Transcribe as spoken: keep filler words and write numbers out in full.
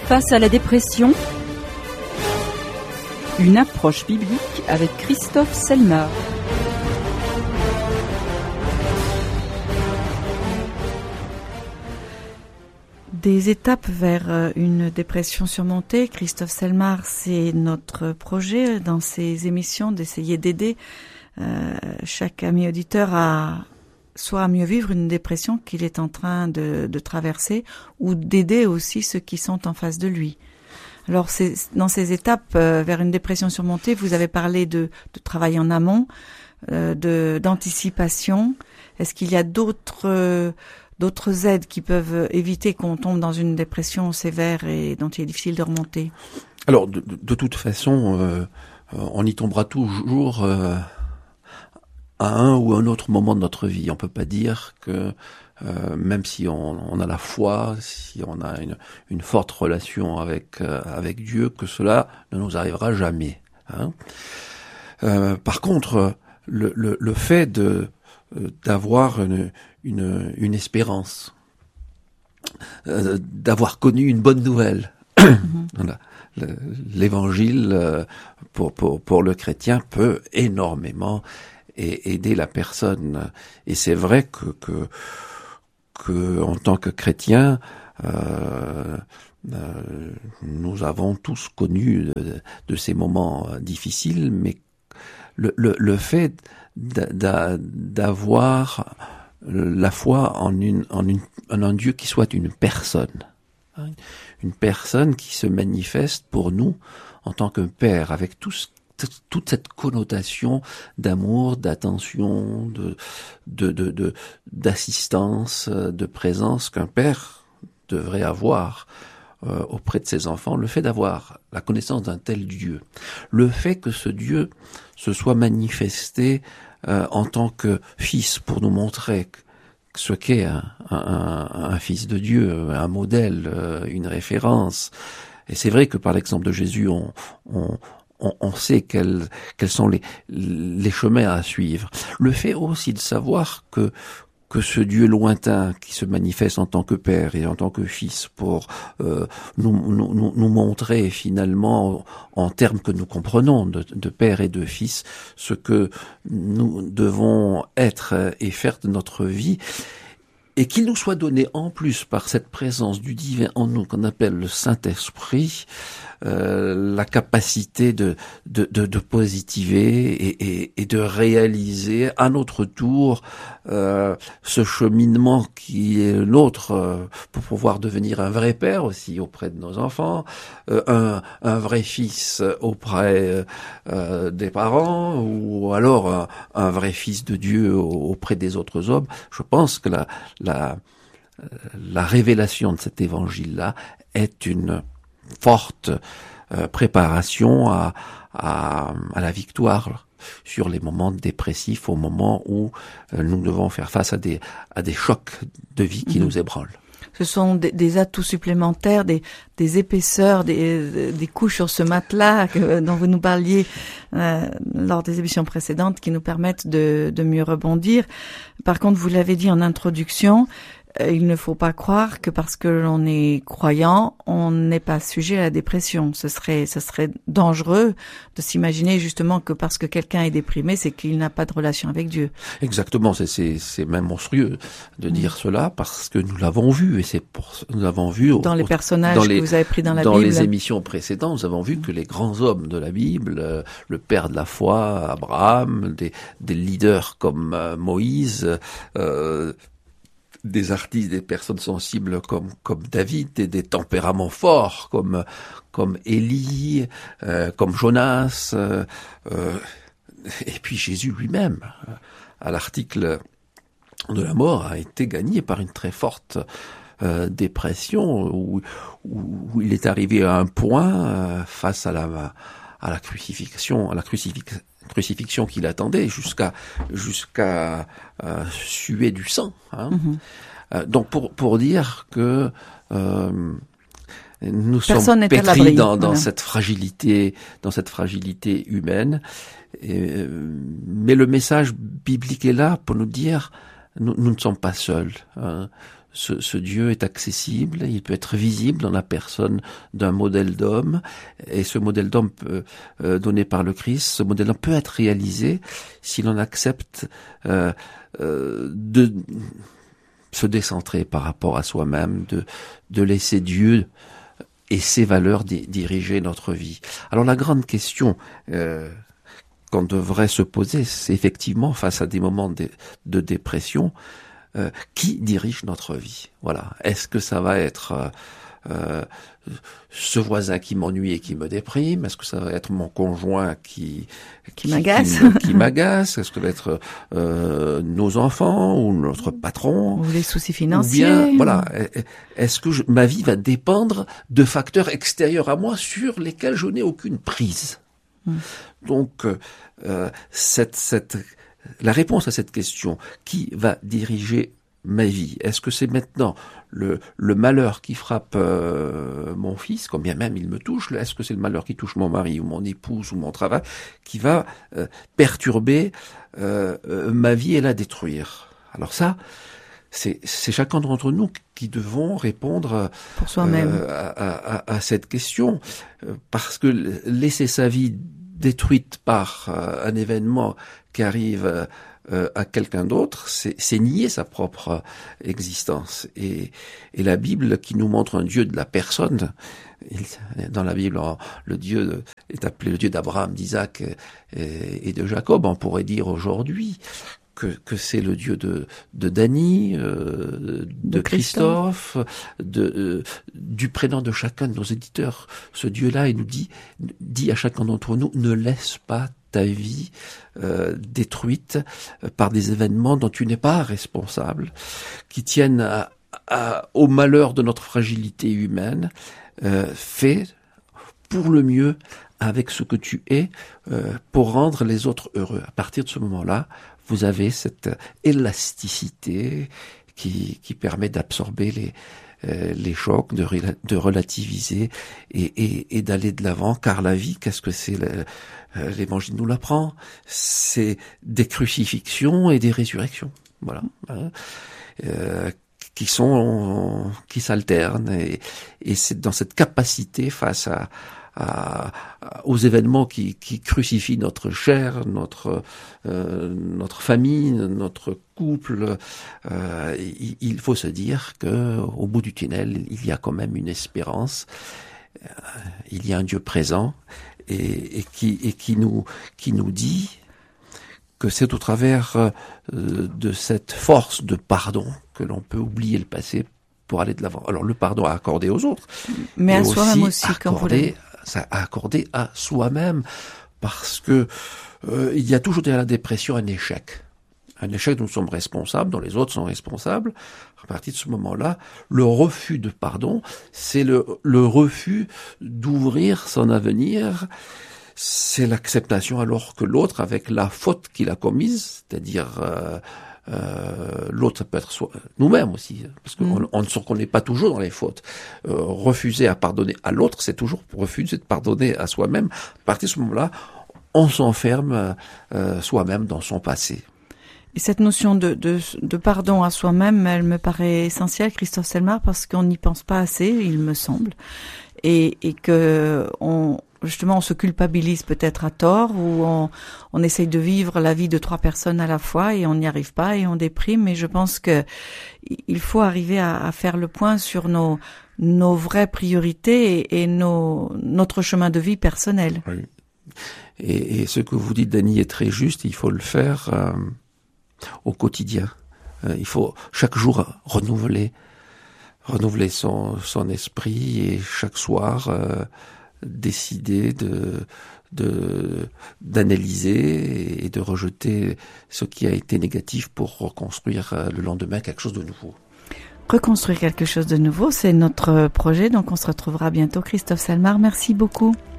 Face à la dépression, une approche biblique avec Christophe Selmar. Des étapes vers une dépression surmontée. Christophe Selmar, c'est notre projet dans ces émissions d'essayer d'aider euh, chaque ami auditeur à soit à mieux vivre une dépression qu'il est en train de, de traverser, ou d'aider aussi ceux qui sont en face de lui. Alors, c'est, dans ces étapes euh, vers une dépression surmontée, vous avez parlé de, de travail en amont, euh, de d'anticipation. Est-ce qu'il y a d'autres euh, d'autres aides qui peuvent éviter qu'on tombe dans une dépression sévère et dont il est difficile de remonter? Alors, de, de, de toute façon, euh, on y tombera toujours euh, à un ou un autre moment de notre vie. On peut pas dire que euh, même si on, on a la foi, si on a une, une forte relation avec euh, avec Dieu, que cela ne nous arrivera jamais. Hein. Euh, par contre, le, le, le fait de d'avoir une, une, une espérance, euh, d'avoir connu une bonne nouvelle. Mm-hmm. Voilà. Le, l'évangile, euh, pour, pour, pour le chrétien, peut énormément a- aider la personne. Et c'est vrai que, que, que en tant que chrétien, euh, euh, nous avons tous connu de, de ces moments difficiles, mais le, le, le fait d'avoir la foi en une, en une, en un Dieu qui soit une personne, hein, une personne qui se manifeste pour nous en tant que père, avec tout, toute cette connotation d'amour, d'attention, de, de, de, de, d'assistance, de présence qu'un père devrait avoir euh, auprès de ses enfants. Le fait d'avoir la connaissance d'un tel Dieu, le fait que ce Dieu se soit manifesté euh, en tant que fils pour nous montrer ce qu'est un, un, un fils de Dieu, un modèle, euh, une référence. Et c'est vrai que par l'exemple de Jésus, on, on, on, on sait quels, quels sont les, les chemins à suivre. Le fait aussi de savoir que que ce Dieu lointain qui se manifeste en tant que père et en tant que fils pour euh, nous, nous, nous montrer finalement en termes que nous comprenons de, de père et de fils ce que nous devons être et faire de notre vie, et qu'il nous soit donné en plus par cette présence du divin en nous qu'on appelle le Saint-Esprit, euh, la capacité de, de, de, de positiver et, et, et de réaliser à notre tour euh, ce cheminement qui est le nôtre euh, pour pouvoir devenir un vrai père aussi auprès de nos enfants, euh, un, un vrai fils auprès euh, des parents, ou alors un, un vrai fils de Dieu auprès des autres hommes. Je pense que la La, la révélation de cet évangile-là est une forte euh, préparation à, à, à la victoire sur les moments dépressifs, au moment où euh, nous devons faire face à des, à des chocs de vie qui mmh. nous ébranlent. Ce sont des, des atouts supplémentaires, des, des épaisseurs, des, des couches sur ce matelas que, dont vous nous parliez euh, lors des émissions précédentes, qui nous permettent de, de mieux rebondir. Par contre, vous l'avez dit en introduction, euh, il ne faut pas croire que parce que l'on est croyant, on n'est pas sujet à la dépression. Ce serait, ce serait dangereux de s'imaginer justement que parce que quelqu'un est déprimé, c'est qu'il n'a pas de relation avec Dieu. Exactement, c'est, c'est, c'est même monstrueux de mmh. dire cela, parce que nous l'avons vu, et c'est pour, nous l'avons vu dans au, les personnages dans que les, vous avez pris dans la dans Bible. Dans les émissions précédentes, nous avons vu que les grands hommes de la Bible, euh, le père de la foi, Abraham, des, des leaders comme euh, Moïse, euh, des artistes, des personnes sensibles comme comme David, des, des tempéraments forts comme comme Élie, euh, comme Jonas, euh, euh, et puis Jésus lui-même, à l'article de la mort, a été gagné par une très forte euh, dépression où, où où il est arrivé à un point euh, face à la à la crucifixion, à la crucifixion crucifixion qu'il attendait, jusqu'à jusqu'à euh, suer du sang. Hein. Mm-hmm. Euh, donc pour pour dire que euh, nous Personne sommes pétris dans, dans voilà. cette fragilité, dans cette fragilité humaine. Et, euh, mais le message biblique est là pour nous dire nous, nous ne sommes pas seuls. Hein. ce, ce Dieu est accessible, il peut être visible dans la personne d'un modèle d'homme, et ce modèle d'homme peut, euh, donné par le Christ, ce modèle d'homme peut être réalisé si l'on accepte euh, euh, de se décentrer par rapport à soi-même, de, de laisser Dieu et ses valeurs di- diriger notre vie. Alors la grande question euh, qu'on devrait se poser, c'est effectivement face à des moments de, de dépression, Euh, qui dirige notre vie? Voilà. Est-ce que ça va être euh, euh, ce voisin qui m'ennuie et qui me déprime? Est-ce que ça va être mon conjoint qui qui, qui m'agace? qui, me, qui m'agace? Est-ce que ça va être euh, nos enfants ou notre patron? Ou les soucis financiers? Ou bien, voilà. Est-ce que je, ma vie va dépendre de facteurs extérieurs à moi sur lesquels je n'ai aucune prise? Hum. Donc, euh, cette cette la réponse à cette question, qui va diriger ma vie? Est-ce que c'est maintenant le, le malheur qui frappe euh, mon fils, combien même il me touche? Est-ce que c'est le malheur qui touche mon mari ou mon épouse ou mon travail, qui va euh, perturber euh, euh, ma vie et la détruire? Alors ça, c'est, c'est chacun d'entre nous qui devons répondre pour soi-même euh, à, à, à cette question, parce que laisser sa vie détruite par euh, un événement qui arrive euh, à quelqu'un d'autre, c'est, c'est nier sa propre existence. Et, et la Bible, qui nous montre un Dieu de la personne, il, dans la Bible, le Dieu est appelé le Dieu d'Abraham, d'Isaac et, et de Jacob. On pourrait dire aujourd'hui que, que c'est le Dieu de, de Dany, euh, de, de Christophe, de, euh, du prénom de chacun de nos éditeurs. Ce Dieu-là, il nous dit, dit à chacun d'entre nous, ne laisse pas ta vie euh, détruite par des événements dont tu n'es pas responsable, qui tiennent à, à, au malheur de notre fragilité humaine. Euh, fais pour le mieux avec ce que tu es euh, pour rendre les autres heureux. À partir de ce moment-là, vous avez cette élasticité qui, qui permet d'absorber les, euh, les chocs, de, de relativiser et, et, et d'aller de l'avant, car la vie, qu'est-ce que c'est? Le, euh, l'Évangile nous l'apprend, c'est des crucifixions et des résurrections, voilà, hein, euh, qui sont, qui s'alternent, et, et c'est dans cette capacité face à À, à, aux événements qui, qui crucifient notre chair, notre euh, notre famille, notre couple, euh, il, il faut se dire que au bout du tunnel, il y a quand même une espérance, euh, il y a un Dieu présent et, et qui et qui nous qui nous dit que c'est au travers euh, de cette force de pardon que l'on peut oublier le passé pour aller de l'avant. Alors le pardon à accorder aux autres, mais à soi-même aussi, accorder, comme vous l'avez. Ça à accorder à soi-même, parce que euh, il y a toujours derrière la dépression un échec. Un échec dont nous sommes responsables, dont les autres sont responsables. À partir de ce moment-là, le refus de pardon, c'est le, le refus d'ouvrir son avenir. C'est l'acceptation alors que l'autre, avec la faute qu'il a commise, c'est-à-dire euh, Euh, l'autre, ça peut être soi, nous-mêmes aussi, parce qu'on mmh. on ne se reconnaît pas toujours dans les fautes. Euh, refuser à pardonner à l'autre, c'est toujours refuser de pardonner à soi-même. À partir de ce moment-là, on s'enferme euh, soi-même dans son passé. Et cette notion de, de, de pardon à soi-même, elle me paraît essentielle, Christophe Selmar, parce qu'on n'y pense pas assez, il me semble, et, et que on justement, on se culpabilise peut-être à tort, ou on, on essaye de vivre la vie de trois personnes à la fois et on n'y arrive pas et on déprime. Mais je pense que il faut arriver à, à faire le point sur nos, nos vraies priorités et, et nos, notre chemin de vie personnel. Oui. Et, et ce que vous dites, Dany, est très juste. Il faut le faire euh, au quotidien. Euh, il faut chaque jour renouveler, renouveler son, son esprit, et chaque soir euh, décider de, de, d'analyser et de rejeter ce qui a été négatif pour reconstruire le lendemain quelque chose de nouveau. Reconstruire quelque chose de nouveau, c'est notre projet, donc on se retrouvera bientôt. Christophe Selmar, merci beaucoup.